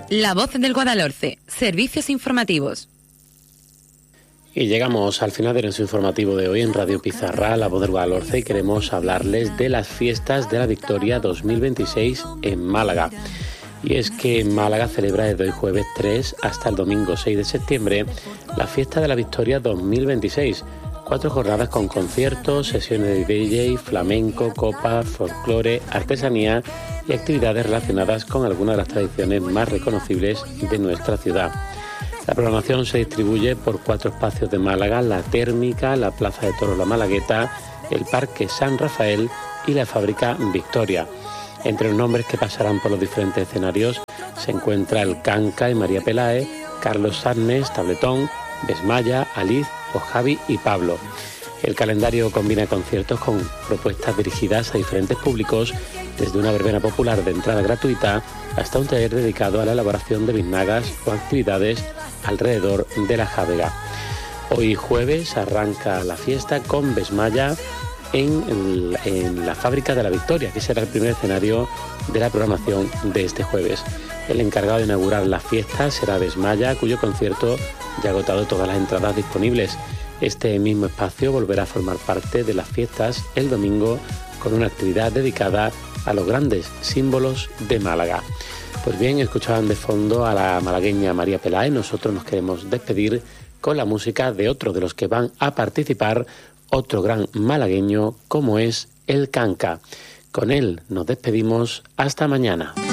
La Voz del Guadalhorce, servicios informativos. Y llegamos al final de nuestro informativo de hoy en Radio Pizarra, La Voz del Guadalhorce, y queremos hablarles de las fiestas de la Victoria 2026 en Málaga. Y es que Málaga celebra desde hoy jueves 3 hasta el domingo 6 de septiembre la fiesta de la Victoria 2026. 4 jornadas con conciertos, sesiones de DJ, flamenco, copas, folclore, artesanía y actividades relacionadas con algunas de las tradiciones más reconocibles de nuestra ciudad. La programación se distribuye por 4 espacios de Málaga: la Térmica, la Plaza de Toros La Malagueta, el Parque San Rafael y la Fábrica Victoria. Entre los nombres que pasarán por los diferentes escenarios se encuentra el Canca y María Peláez, Carlos Sarnes, Tabletón, Besmaya, Aliz o Javi y Pablo. El calendario combina conciertos con propuestas dirigidas a diferentes públicos, desde una verbena popular de entrada gratuita hasta un taller dedicado a la elaboración de biznagas o actividades alrededor de la Jábega. Hoy jueves arranca la fiesta con Besmaya en la Fábrica de la Victoria, que será el primer escenario de la programación de este jueves. El encargado de inaugurar la fiesta será Besmaya, cuyo concierto ya ha agotado todas las entradas disponibles. Este mismo espacio volverá a formar parte de las fiestas el domingo con una actividad dedicada a los grandes símbolos de Málaga. Pues bien, escuchaban de fondo a la malagueña María Peláez. Nosotros nos queremos despedir con la música de otro de los que van a participar, otro gran malagueño como es el Canca. Con él nos despedimos hasta mañana.